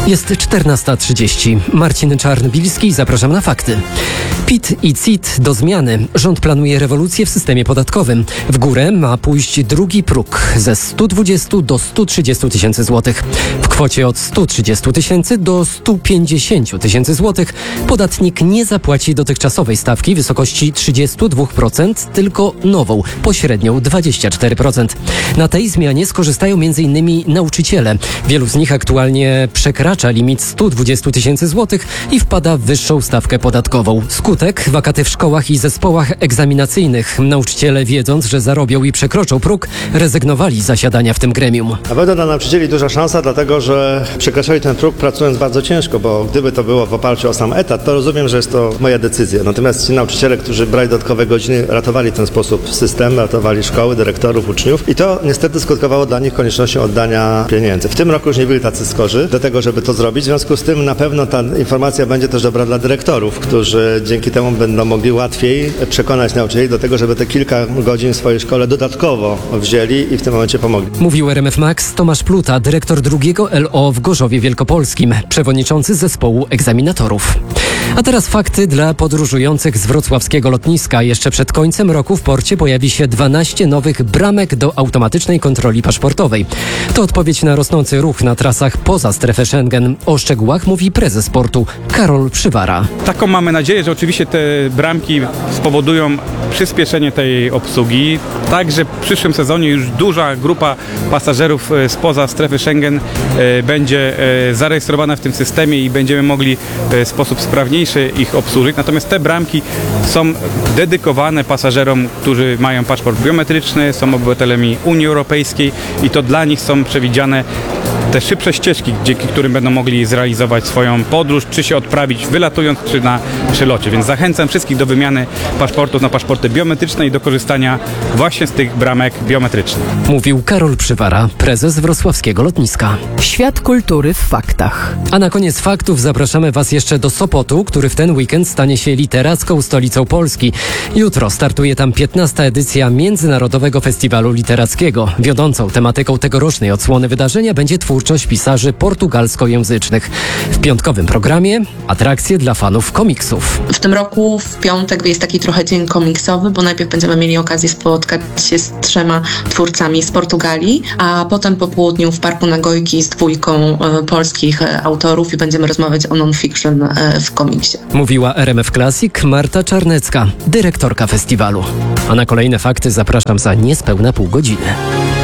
Jest 14:30. Marcin Czarnbilski, zapraszam na fakty. PIT i CIT do zmiany. Rząd planuje rewolucję w systemie podatkowym. W górę ma pójść drugi próg ze 120 do 130 tysięcy złotych. W kwocie od 130 tysięcy do 150 tysięcy złotych podatnik nie zapłaci dotychczasowej stawki w wysokości 32%, tylko nową, pośrednią 24%. Na tej zmianie skorzystają m.in. nauczyciele. Wielu z nich aktualnie przekracza limit 120 tysięcy złotych i wpada w wyższą stawkę podatkową. Skutek: wakaty w szkołach i zespołach egzaminacyjnych. Nauczyciele, wiedząc, że zarobią i przekroczą próg, rezygnowali z zasiadania w tym gremium. Na pewno dla nauczycieli duża szansa, dlatego że przekraczali ten próg pracując bardzo ciężko, bo gdyby to było w oparciu o sam etat, to rozumiem, że jest to moja decyzja. Natomiast ci nauczyciele, którzy brali dodatkowe godziny, ratowali w ten sposób system, ratowali szkoły, dyrektorów, uczniów i to niestety skutkowało dla nich koniecznością oddania pieniędzy. W tym roku już nie byli tacy skorzy do tego, żeby to zrobić. W związku z tym na pewno ta informacja będzie też dobra dla dyrektorów, którzy dzięki temu będą mogli łatwiej przekonać nauczycieli do tego, żeby te kilka godzin w swojej szkole dodatkowo wzięli i w tym momencie pomogli. Mówił RMF Max Tomasz Pluta, dyrektor drugiego LO w Gorzowie Wielkopolskim, przewodniczący zespołu egzaminatorów. A teraz fakty dla podróżujących z wrocławskiego lotniska. Jeszcze przed końcem roku w porcie pojawi się 12 nowych bramek do automatycznej kontroli paszportowej. To odpowiedź na rosnący ruch na trasach poza strefę Schengen. O szczegółach mówi prezes portu Karol Przywara. Taką mamy nadzieję, że oczywiście te bramki spowodują przyspieszenie tej obsługi. Także w przyszłym sezonie już duża grupa pasażerów spoza strefy Schengen będzie zarejestrowana w tym systemie i będziemy mogli w sposób sprawniejszy ich obsłużyć. Natomiast te bramki są dedykowane pasażerom, którzy mają paszport biometryczny, są obywatelami Unii Europejskiej i to dla nich są przewidziane te szybsze ścieżki, dzięki którym będą mogli zrealizować swoją podróż, czy się odprawić wylatując, czy na przylocie. Więc zachęcam wszystkich do wymiany paszportów na paszporty biometryczne i do korzystania właśnie z tych bramek biometrycznych. Mówił Karol Przywara, prezes wrocławskiego lotniska. Świat kultury w faktach. A na koniec faktów zapraszamy Was jeszcze do Sopotu, który w ten weekend stanie się literacką stolicą Polski. Jutro startuje tam 15. edycja Międzynarodowego Festiwalu Literackiego. Wiodącą tematyką tegorocznej odsłony wydarzenia będzie twórczość pisarzy portugalskojęzycznych. W piątkowym programie atrakcje dla fanów komiksów. W tym roku w piątek jest taki trochę dzień komiksowy, bo najpierw będziemy mieli okazję spotkać się z 3 twórcami z Portugalii, a potem po południu w Parku Nagojki z 2 polskich autorów i będziemy rozmawiać o non-fiction w komiksie. Mówiła RMF Classic Marta Czarnecka, dyrektorka festiwalu. A na kolejne fakty zapraszam za niespełna pół godziny.